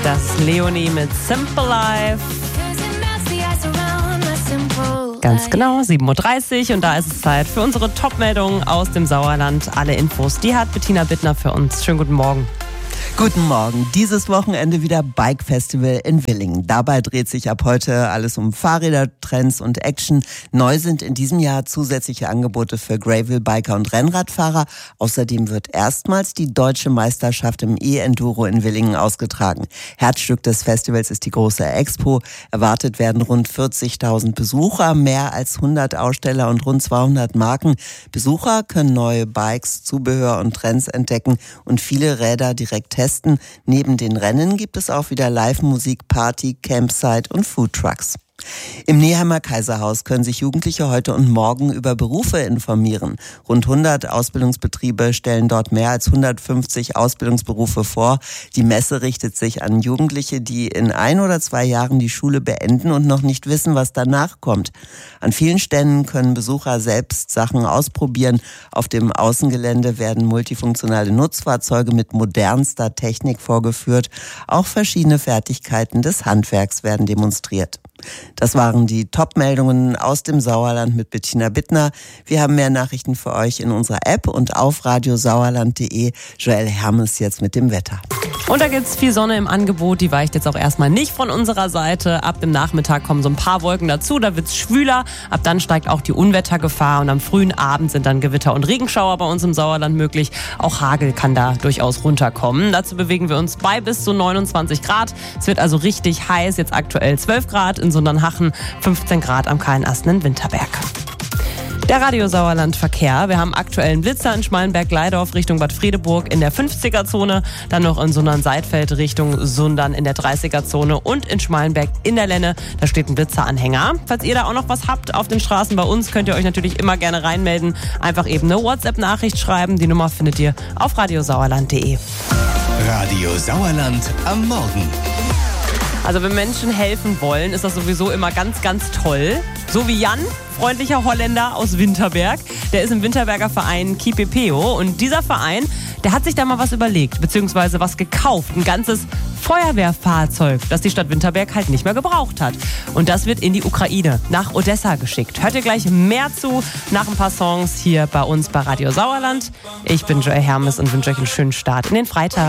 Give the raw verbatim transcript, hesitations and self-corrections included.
Das ist Leonie mit Simple Life. Ganz genau, sieben Uhr dreißig und da ist es Zeit für unsere Top-Meldungen aus dem Sauerland. Alle Infos, die hat Bettina Bittner für uns. Schönen guten Morgen. Guten Morgen. Dieses Wochenende wieder Bike Festival in Willingen. Dabei dreht sich ab heute alles um Fahrräder, Trends und Action. Neu sind in diesem Jahr zusätzliche Angebote für Gravel-Biker und Rennradfahrer. Außerdem wird erstmals die deutsche Meisterschaft im E-Enduro in Willingen ausgetragen. Herzstück des Festivals ist die große Expo. Erwartet werden rund vierzigtausend Besucher, mehr als hundert Aussteller und rund zweihundert Marken. Besucher können neue Bikes, Zubehör und Trends entdecken und viele Räder direkt testen. Neben den Rennen gibt es auch wieder Live-Musik, Party, Campsite und Foodtrucks. Im Nehammer Kaiserhaus können sich Jugendliche heute und morgen über Berufe informieren. Rund hundert Ausbildungsbetriebe stellen dort mehr als hundertfünfzig Ausbildungsberufe vor. Die Messe richtet sich an Jugendliche, die in ein oder zwei Jahren die Schule beenden und noch nicht wissen, was danach kommt. An vielen Ständen können Besucher selbst Sachen ausprobieren. Auf dem Außengelände werden multifunktionale Nutzfahrzeuge mit modernster Technik vorgeführt. Auch verschiedene Fertigkeiten des Handwerks werden demonstriert. Das waren die Top-Meldungen aus dem Sauerland mit Bettina Bittner. Wir haben mehr Nachrichten für euch in unserer App und auf radiosauerland punkt de. Joel Hermes jetzt mit dem Wetter. Und da gibt's viel Sonne im Angebot, die weicht jetzt auch erstmal nicht von unserer Seite. Ab dem Nachmittag kommen so ein paar Wolken dazu, da wird's schwüler. Ab dann steigt auch die Unwettergefahr und am frühen Abend sind dann Gewitter und Regenschauer bei uns im Sauerland möglich. Auch Hagel kann da durchaus runterkommen. Dazu bewegen wir uns bei bis zu neunundzwanzig Grad. Es wird also richtig heiß, jetzt aktuell zwölf Grad in Sundernhachen, fünfzehn Grad am Kahlenast in Winterberg. Der Radio Sauerland Verkehr. Wir haben aktuellen Blitzer in Schmalenberg-Leidorf Richtung Bad Fredeburg in der fünfziger-Zone, dann noch in Sundern-Seidfeld Richtung Sundern in der dreißiger-Zone und in Schmalenberg in der Lenne. Da steht ein Blitzeranhänger. Falls ihr da auch noch was habt auf den Straßen bei uns, könnt ihr euch natürlich immer gerne reinmelden. Einfach eben eine WhatsApp-Nachricht schreiben. Die Nummer findet ihr auf radiosauerland punkt de. Radio Sauerland am Morgen. Also wenn Menschen helfen wollen, ist das sowieso immer ganz, ganz toll. So wie Jan, freundlicher Holländer aus Winterberg. Der ist im Winterberger Verein Kipepeo. Und dieser Verein, der hat sich da mal was überlegt, beziehungsweise was gekauft. Ein ganzes Feuerwehrfahrzeug, das die Stadt Winterberg halt nicht mehr gebraucht hat. Und das wird in die Ukraine, nach Odessa geschickt. Hört ihr gleich mehr zu nach ein paar Songs hier bei uns bei Radio Sauerland. Ich bin Joel Hermes und wünsche euch einen schönen Start in den Freitag.